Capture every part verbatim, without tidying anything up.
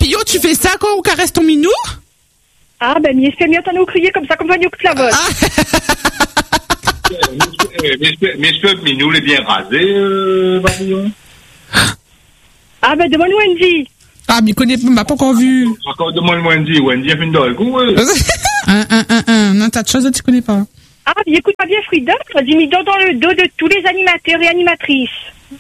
Papillon, tu fais ça quand on caresse ton minou? Ah, ben, mais c'est mieux t'en crier comme ça, comme ça, nous que la vote. Mais je peux minou les bien rasé, euh, Papillon. Ah, ben, demande-moi Wendy. Ah, mais il connaît, m'a pas encore vu. Encore demande-moi Wendy. Wendy a fait une dans le coup, ouais. Un, un, un, un. Non, t'as de choses que tu connais pas. Ah, mais écoute pas bien, Frida. Tu as dit mis dans le dos de tous les animateurs et animatrices.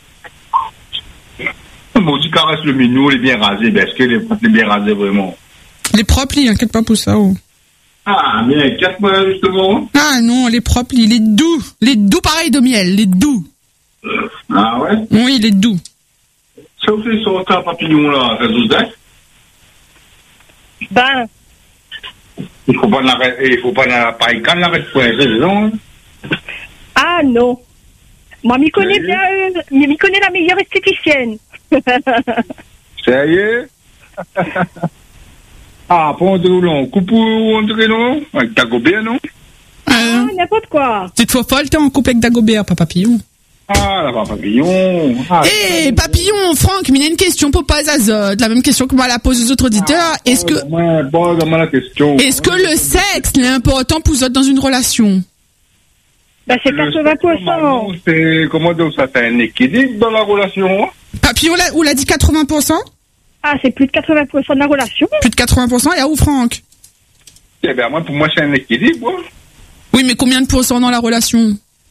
Moi aussi, caresse le minou, les bien rasé. Ben, est-ce que les est bien rasé vraiment? Les propres, il inquiète pas pour ça, oh. Ah, mais inquiète-moi, justement. Ah, non, les propres, les doux. Les doux, pareil de miel, les doux. Ah, ouais? Oui, les doux. Ça vous fait sortir un papillon, là, ça vous dit? Ben. Il faut pas l'arrêter, il faut pas l'arrêter, quand l'arrêter pour les raisons. Ah, non. Moi, m'y connais bien, euh, m'y connais la meilleure esthéticienne. Sérieux? Ah, pour on dirait non, coupe on dirait non, avec Dagobert, non? Ah, n'importe quoi. Tu te fais folle, t'es en couple avec Dagobert, pas Papillon. Ah, là, papillon. Ah, Eh, hey, Papillon, Franck, mais il y a une question pour pas Azote. La même question que moi la pose aux autres auditeurs. Ah, Est-ce que, ouais, bon, donne-moi la question. est-ce que le sexe est important pour vous autres dans une relation? Ben, c'est quatre-vingts pour cent. C'est, comment dire ça, c'est un équilibre dans la relation? Papillon, ou l'a dit quatre-vingts pour cent? Ah, c'est plus de quatre-vingts pour cent de la relation. Plus de quatre-vingts pour cent, et à où, Franck? Eh ben, moi, pour moi, c'est un équilibre. Oui, mais combien de pourcents dans la relation?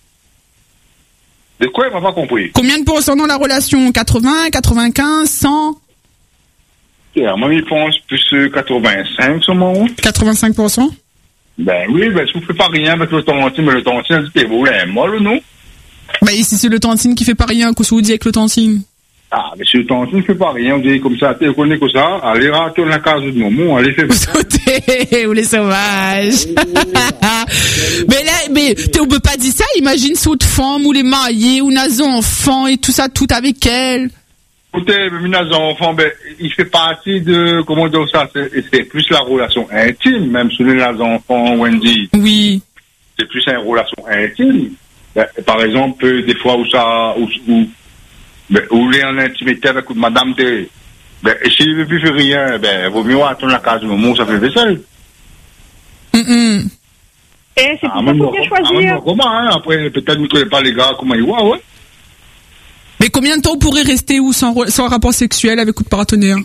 De quoi, il m'a pas compris? Combien de pourcents dans la relation? quatre-vingts, quatre-vingt-quinze, cent? Yeah, moi, il pense plus euh, quatre-vingt-cinq, ce moment. quatre-vingt-cinq pour cent? Ben oui, ben, si vous ne faites pas rien avec le tontine, mais le tontine, c'est beau, là, molle, non? Bah, ici, c'est le tantine qui fait pas rien, qu'est-ce que vous dites avec le tantine? Ah, mais si le tontine ne fait pas rien, on dit comme ça, tu connais que ça, allez retourner la case de moment, allez faire. Vous sautez, ou les sauvages. Mais là, mais, t'es, on peut pas dire ça, imagine si autre femme, ou les mariés, ou nos enfants, et tout ça, tout avec elle. Écoutez, mes enfants, ben, il fait partie de, comment dire ça, c'est, c'est plus la relation intime, même sur les enfants, Wendy. Oui. C'est plus une relation intime. Ben, par exemple, des fois où ça, où, où, ben, où il est en intimité avec madame de, ben, s'il ne veut plus faire rien, ben, vaut mieux attendre la case du moment où ça fait vaisselle. Mm-mm. Eh, c'est Ah, pour ça qu'il faut bien choisir. Ah, comment, hein, après, peut-être ne connaît pas les gars, comment ils voient, ouais. Mais combien de temps on pourrait rester ou sans, sans rapport sexuel avec votre partenaire?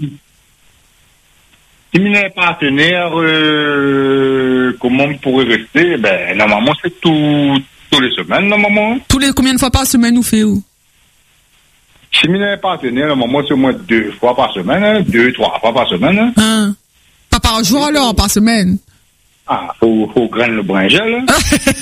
Si il n'est pas partenaire, euh, comment on pourrait rester? Ben, normalement, c'est tout, tous les semaines, normalement. Tous les, combien de fois par semaine vous faites où? Si il n'est pas partenaire, normalement, c'est au moins deux fois par semaine, hein, deux, trois fois par semaine. Hein. Hein? Pas par jour alors, par semaine? Ah, faut, faut grainer le brinjel. Hein.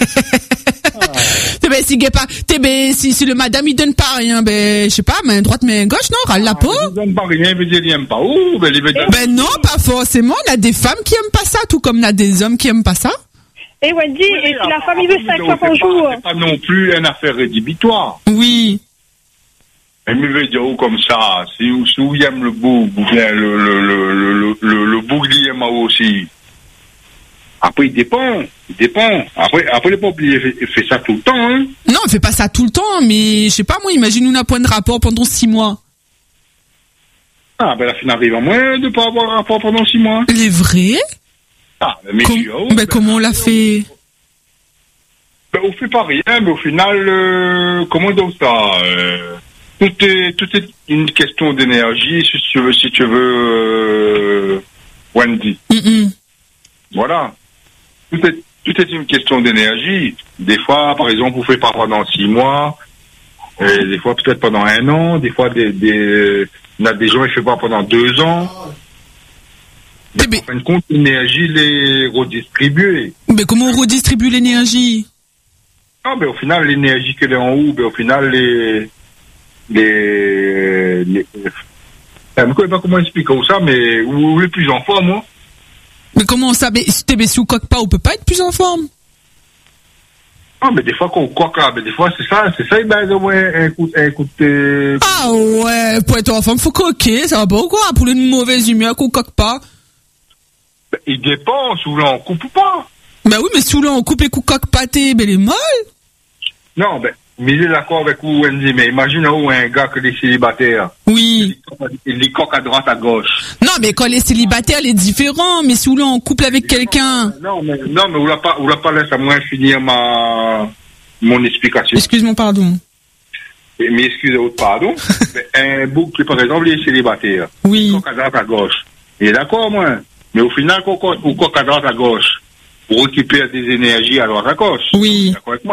Ah. Ben, si, pas, ben, si, si le madame il donne pas rien, ben, je sais pas, main droite, main gauche, non, râle la peau. Il donne pas rien, il veut dire, il aime pas. Ouh, ben, il veut dire... Ben non, pas forcément. Il y a des femmes qui aiment pas ça, tout comme il y a des hommes qui aiment pas ça. Et Wendy, oui, et si la femme, il veut cinq fois par jour. C'est pas non plus une affaire rédhibitoire. Oui. Mais il veut dire, comme ça, si, si il aime le boug, ou bien le, le, le, le, le, le boug, il aime aussi. Après, il dépend. Il dépend. Après, après, il n'est pas oublié, il fait ça tout le temps, hein. Non, il fait pas ça tout le temps, mais je sais pas, moi, imagine on a point de rapport pendant six mois. Ah, ben, la fin arrive à moins de pas avoir rapport pendant six mois. Il est vrai? Ah, mais, Com- oh, ben, ben, comment on l'a fait? Ben, on fait pas rien, mais au final, euh, comment donc ça, euh, tout est, tout est une question d'énergie, si tu veux, si tu veux, euh, Wendy. Mm-mm. Voilà. Tout est, tout est une question d'énergie. Des fois, par exemple, vous faites pas pendant six mois, et des fois peut-être pendant un an, des fois des, des, il y a des gens qui ne font pas pendant deux ans. Mais en fin de compte, l'énergie les redistribuée. Mais comment on redistribue l'énergie? Non, mais au final, l'énergie qu'elle est en haut, mais au final, les, les, les, je ne sais pas comment expliquer ça, mais où les plus en forme, moi. Mais comment ça? Mais si t'es sous coque pas, on peut pas être plus en forme. Ah, mais des fois qu'on coque, mais des fois c'est ça, c'est ça, ben, ouais, écoute, écoutez. Ah ouais, pour être en forme, faut coquer, ça va pas ou quoi? Pour une mauvaise humeur qu'on coque pas. Ben, il dépend, sous là, on coupe ou pas. Ben oui, mais sous là, on coupe et qu'on coque pâté, ben les molles. Non, ben, mais il est d'accord avec vous, Wendy, mais imagine où un gars que les célibataires. Oui. Il les coque à droite, à gauche. Non, mais quand les célibataires, les différents, mais si vous l'êtes en couple avec quelqu'un. Non, mais, non, mais vous l'a pas, vous l'a pas laissé à moi finir ma, mon explication. Excuse-moi, pardon. Mais excusez-moi, pardon. Un bouc qui, par exemple, il est célibataire. Oui. Il coque à droite, à gauche. Il est d'accord, moi. Mais au final, qu'on coque à droite, à gauche, pour récupérer des énergies à droite, à gauche. Oui. D'accord avec moi.